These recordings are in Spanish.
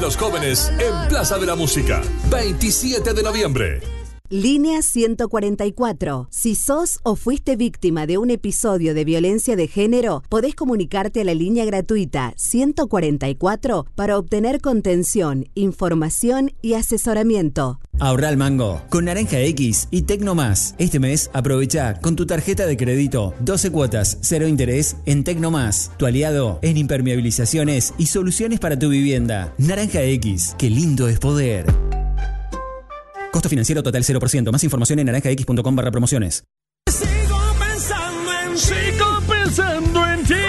los Jóvenes en Plaza de la Música, 27 de noviembre. Línea 144. Si sos o fuiste víctima de un episodio de violencia de género, podés comunicarte a la línea gratuita 144 para obtener contención, información y asesoramiento. Ahorra al mango con Naranja X y Tecno Más. Este mes aprovecha con tu tarjeta de crédito 12 cuotas, 0 interés en Tecno Más. Tu aliado en impermeabilizaciones y soluciones para tu vivienda. Naranja X, qué lindo es poder. Costo financiero total 0%. Más información en naranjax.com/promociones. Sigo pensando en ti.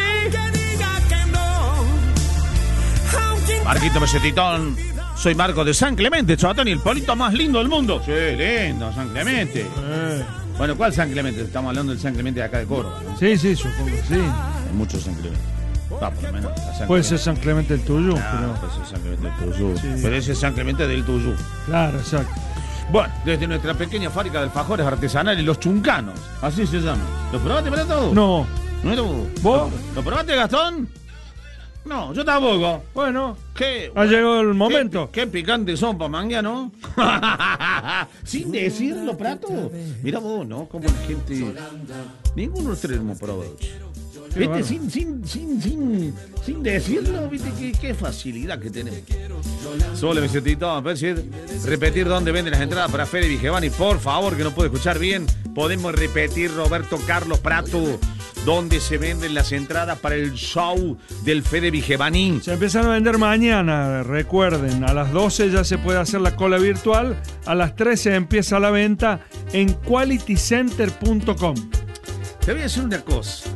Marquito Mesetitón. Soy Marco de San Clemente, Chabatón, y el pueblito más lindo del mundo. Sí, lindo, San Clemente. Bueno, ¿cuál San Clemente? Estamos hablando del San Clemente de acá de Córdoba, ¿no? Sí, supongo que sí. Hay muchos San Clemente. Por lo menos. Puede ser San Clemente el tuyo. Puede ser San Clemente del tuyo. Sí. Pero ese es San Clemente del tuyo. Claro, exacto. Bueno, desde nuestra pequeña fábrica de alfajores artesanales, Los Chuncanos. Así se llama. ¿Lo probaste para todo? No. ¿Vos? ¿Lo probaste, Gastón? No, yo tampoco. Bueno, ¿Qué? ha llegado el momento. Qué picantes son para manguear, ¿no? Sin decirlo, Prato. Mira vos, ¿no? Como la gente... Ninguno de ustedes hemos probado. ¿Viste? Bueno. Sin decirlo, ¿viste? Qué facilidad que tenemos. Solo Vicentito, a ver, repetir dónde venden las entradas para Fede Vigevani, por favor, que no puedo escuchar bien. Podemos repetir, Roberto Carlos Prato, dónde se venden las entradas para el show del Fede Vigevani. Se empiezan a vender mañana, recuerden, a las 12 ya se puede hacer la cola virtual, a las 13 empieza la venta en qualitycenter.com. Te voy a decir una cosa.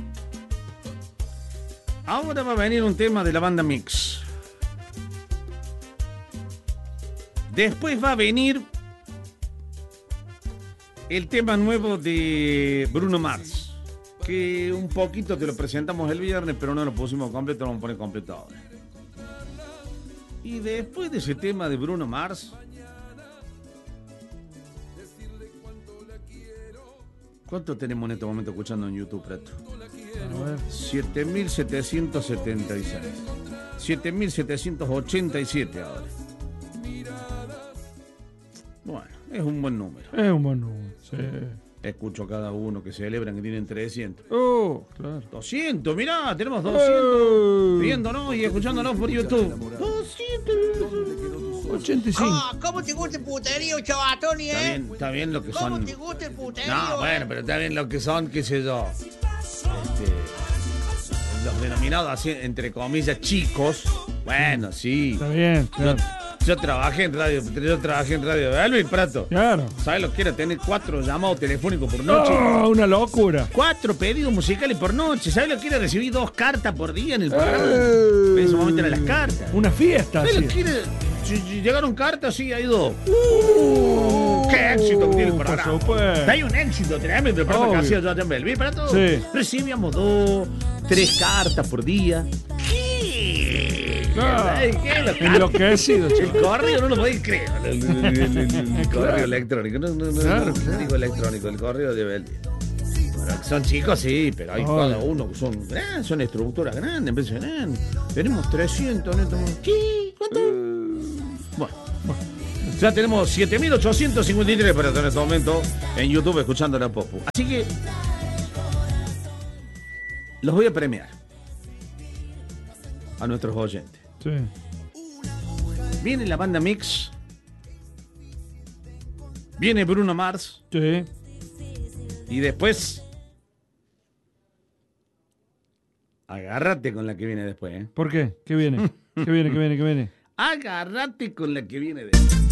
Ahora va a venir un tema de la banda Mix. Después va a venir el tema nuevo de Bruno Mars, que un poquito te lo presentamos el viernes, pero no lo pusimos completo, lo vamos a poner completo ahora. Y después de ese tema de Bruno Mars, ¿cuánto tenemos en este momento escuchando en YouTube, Prato? 7.776. 7.787 ahora. Bueno, es un buen número. Es un buen número, sí. Escucho a cada uno que celebran que tienen 300. Claro. 200, mirá, tenemos 200 viéndonos y escuchándonos por YouTube. 85. ¿Cómo te gusta el puterío, Chabatoni, Está bien lo que son. ¿Cómo te gusta el puterío? No, bueno, pero está bien lo que son, qué sé yo. Los denominados así, entre comillas, chicos. Bueno, sí. Está bien, claro. Yo trabajé en radio de Elvis, Prato. Claro. ¿Sabes lo que era? Tener 4 llamados telefónicos por noche. ¡Oh, una locura! 4 pedidos musicales por noche. ¿Sabes lo que era? Recibir 2 cartas por día en el programa. En ese momento eran las cartas. Una fiesta, ¿Sabes sí. lo que era? Llegaron cartas, sí, hay 2. ¡Qué éxito que tiene el programa! Por supuesto. Hay un éxito tremendo el programa que hacía yo allá en Belville, Prato. Sí. Recibíamos 2, 3 cartas por día. ¿Qué? Enloquecido, El chico. correo no lo podéis creer. El correo electrónico. No Claro. digo electrónico, el correo de Belville. Son chicos, sí, pero hay cada uno que son grandes, son estructuras grandes, empresas grandes. Tenemos 300 netos. ¿Qué? ¿Cuánto? Bueno. Ya tenemos 7.853 para en este momento en YouTube escuchando la Popu. Así que los voy a premiar a nuestros oyentes. Sí. Viene la banda Mix. Viene Bruno Mars. Sí. Y después, agárrate con la que viene después, ¿eh? ¿Por qué? ¿Qué viene? ¿Qué viene? Agárrate con la que viene después.